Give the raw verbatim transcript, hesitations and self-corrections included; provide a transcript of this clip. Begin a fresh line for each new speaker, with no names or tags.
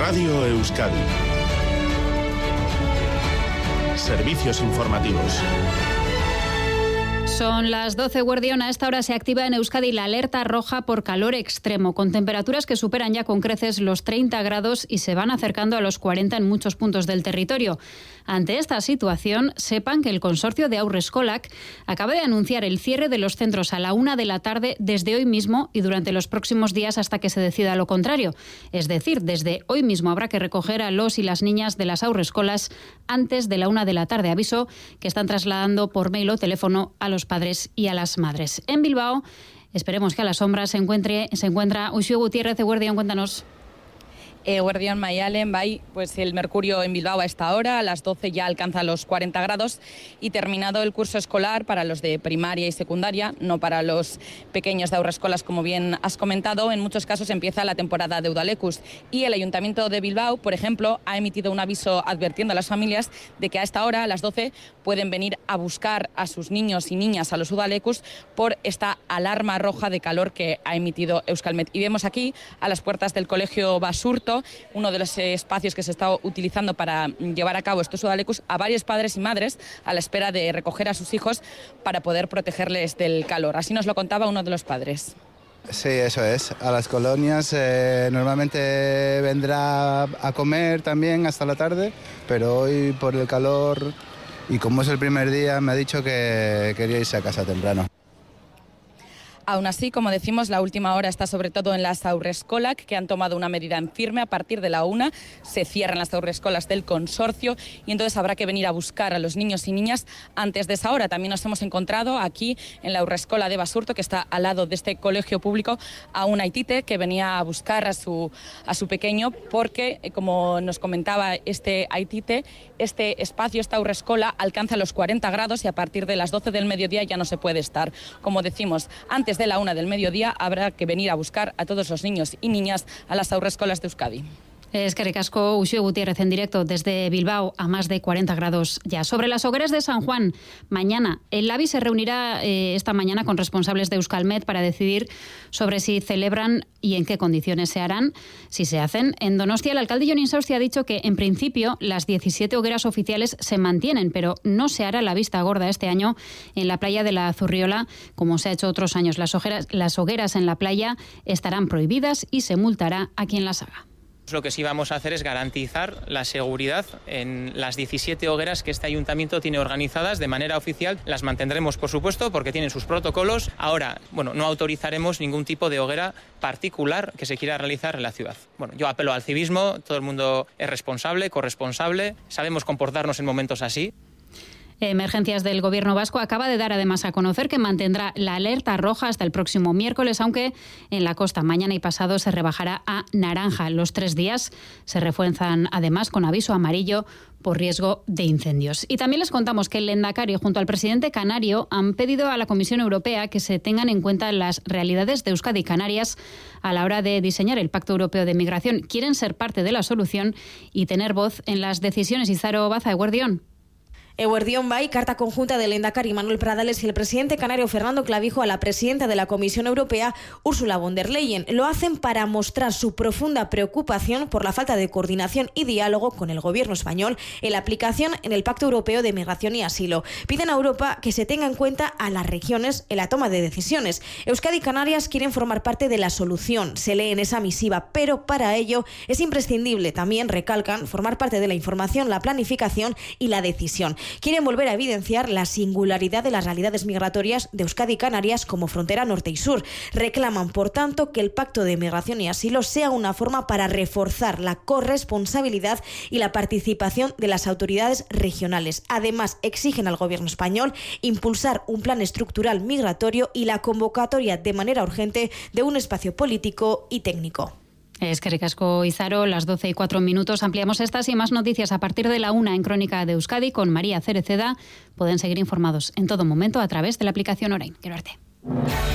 Radio Euskadi. Servicios informativos.
Son las doce, Guardión. A esta hora se activa en Euskadi la alerta roja por calor extremo, con temperaturas que superan ya con creces los treinta grados y se van acercando a los cuarenta en muchos puntos del territorio. Ante esta situación, sepan que el consorcio de Haurreskolak acaba de anunciar el cierre de los centros a la una de la tarde desde hoy mismo y durante los próximos días hasta que se decida lo contrario. Es decir, desde hoy mismo habrá que recoger a los y las niñas de las Haurreskolas antes de la una de la tarde. Aviso que están trasladando por mail o teléfono a los padres y a las madres. En Bilbao, esperemos que a la sombra se encuentre se encuentra Uxue Gutiérrez de Guardión. Cuéntanos.
Eh, Guardián Mayalen, bai, pues el mercurio en Bilbao a esta hora, a las doce ya alcanza los cuarenta grados y terminado el curso escolar para los de primaria y secundaria, no para los pequeños de Haurreskolak, como bien has comentado, en muchos casos empieza la temporada de Udalekus y el Ayuntamiento de Bilbao, por ejemplo, ha emitido un aviso advirtiendo a las familias de que a esta hora, a las doce, pueden venir a buscar a sus niños y niñas a los Udalekus por esta alarma roja de calor que ha emitido Euskalmet. Y vemos aquí, a las puertas del Colegio Basurto, uno de los espacios que se está utilizando para llevar a cabo estos Udalekus, a varios padres y madres a la espera de recoger a sus hijos para poder protegerles del calor. Así nos lo contaba uno de los padres.
Sí, eso es. A las colonias eh, normalmente vendrá a comer también hasta la tarde, pero hoy por el calor y como es el primer día me ha dicho que quería irse a casa temprano.
Aún así, como decimos, la última hora está sobre todo en las Haurreskolak, que han tomado una medida en firme. A partir de la una se cierran las Haurreskolak del consorcio y entonces habrá que venir a buscar a los niños y niñas antes de esa hora. También nos hemos encontrado aquí en la Haurreskola de Basurto, que está al lado de este colegio público, a un aitite que venía a buscar a su, a su pequeño porque, como nos comentaba este aitite, este espacio, esta Haurreskola, alcanza los cuarenta grados y a partir de las doce del mediodía ya no se puede estar. Como decimos, antes de la una del mediodía habrá que venir a buscar a todos los niños y niñas a las Haurreskolak de Euskadi.
Eskerrik asko, Uxue Gutiérrez en directo desde Bilbao a más de cuarenta grados ya. Sobre las hogueras de San Juan, mañana el Labi se reunirá eh, esta mañana con responsables de Euskalmet para decidir sobre si celebran y en qué condiciones se harán, si se hacen. En Donostia, el alcalde Jon Insausti ha dicho que en principio las diecisiete hogueras oficiales se mantienen, pero no se hará la vista gorda este año en la playa de la Zurriola, como se ha hecho otros años. Las hogueras, las hogueras en la playa estarán prohibidas y se multará a quien las haga.
Lo que sí vamos a hacer es garantizar la seguridad en las diecisiete hogueras que este ayuntamiento tiene organizadas de manera oficial. Las mantendremos, por supuesto, porque tienen sus protocolos. Ahora, bueno, no autorizaremos ningún tipo de hoguera particular que se quiera realizar en la ciudad. Bueno, yo apelo al civismo, todo el mundo es responsable, corresponsable, sabemos comportarnos en momentos así.
Emergencias del Gobierno vasco acaba de dar además a conocer que mantendrá la alerta roja hasta el próximo miércoles, aunque en la costa mañana y pasado se rebajará a naranja. Los tres días se refuerzan además con aviso amarillo por riesgo de incendios. Y también les contamos que el Lehendakari junto al presidente canario han pedido a la Comisión Europea que se tengan en cuenta las realidades de Euskadi y Canarias a la hora de diseñar el Pacto Europeo de Migración. Quieren ser parte de la solución y tener voz en las decisiones. Izaro Baza, Eguerdión.
Eguerdión bai, carta conjunta del Lehendakari Manuel Pradales y el presidente canario Fernando Clavijo a la presidenta de la Comisión Europea, Ursula von der Leyen. Lo hacen para mostrar su profunda preocupación por la falta de coordinación y diálogo con el gobierno español en la aplicación en el Pacto Europeo de Migración y Asilo. Piden a Europa que se tenga en cuenta a las regiones en la toma de decisiones. Euskadi y Canarias quieren formar parte de la solución, se lee en esa misiva, pero para ello es imprescindible, también recalcan, formar parte de la información, la planificación y la decisión. Quieren volver a evidenciar la singularidad de las realidades migratorias de Euskadi y Canarias como frontera norte y sur. Reclaman, por tanto, que el Pacto de Migración y Asilo sea una forma para reforzar la corresponsabilidad y la participación de las autoridades regionales. Además, exigen al Gobierno español impulsar un plan estructural migratorio y la convocatoria de manera urgente de un espacio político y técnico.
Eskerrik asko, Izaro, las doce y cuatro minutos. Ampliamos estas y más noticias a partir de la una en Crónica de Euskadi con María Cereceda. Pueden seguir informados en todo momento a través de la aplicación Orain. Quiero verte.